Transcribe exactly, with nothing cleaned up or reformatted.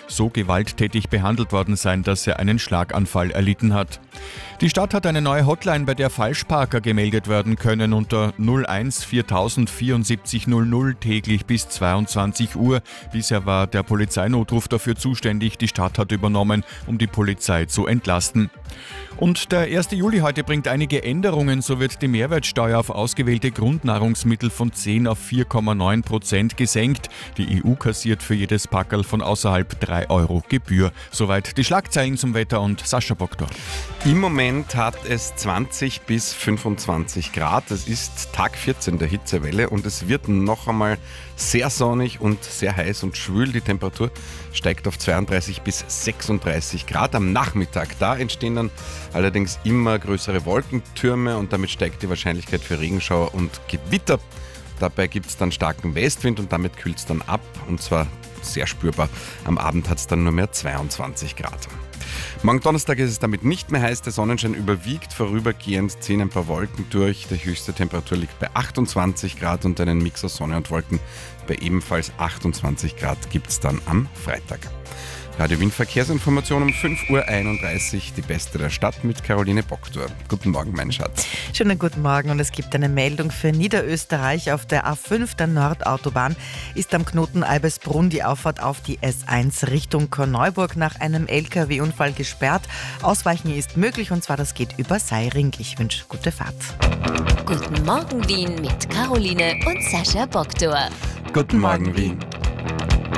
so gewalttätig behandelt worden sein, dass er einen Schlaganfall erlitten hat. Die Stadt hat eine neue Hotline, bei der Falschparker gemeldet werden können unter null eins viertausend vierundsiebzig null null täglich bis zweiundzwanzig Uhr. Bisher war der Polizeinotruf dafür zuständig. Die Stadt hat übernommen, um die Polizei zu entlasten. Und der erste Juli heute bringt einige Änderungen. So wird die Mehrwertsteuer auf ausgewählte Grundnahrungsmittel von zehn auf vier Komma neun Prozent gesenkt. Die E U kassiert für jedes Packerl von außerhalb drei Euro Gebühr. Soweit die Schlagzeilen zum Wetter und Sascha Boktor. Im Moment hat es zwanzig bis fünfundzwanzig Grad. Es ist Tag vierzehn der Hitzewelle und es wird noch einmal sehr sonnig und sehr heiß und schwül. Die Temperatur steigt auf zweiunddreißig bis sechsunddreißig Grad. Am Nachmittag, da entstehen dann allerdings immer größere Wolkentürme und damit steigt die Wahrscheinlichkeit für Regenschauer und Gewitter. Dabei gibt es dann starken Westwind und damit kühlt es dann ab und zwar sehr spürbar. Am Abend hat es dann nur mehr zweiundzwanzig Grad. Morgen Donnerstag ist es damit nicht mehr heiß, der Sonnenschein überwiegt, vorübergehend ziehen ein paar Wolken durch. Die höchste Temperatur liegt bei achtundzwanzig Grad und einen Mix aus Sonne und Wolken bei ebenfalls achtundzwanzig Grad gibt es dann am Freitag. Radio Wien Verkehrsinformation um fünf Uhr einunddreißig, die beste der Stadt mit Caroline Boktor. Guten Morgen, mein Schatz. Schönen guten Morgen und es gibt eine Meldung für Niederösterreich. Auf der A fünf der Nordautobahn ist am Knoten Eibesbrunn die Auffahrt auf die S eins Richtung Korneuburg nach einem L K W-Unfall gesperrt. Ausweichen ist möglich und zwar das geht über Seiring. Ich wünsche gute Fahrt. Guten Morgen Wien mit Caroline und Sascha Boktor. Guten Morgen, Wien.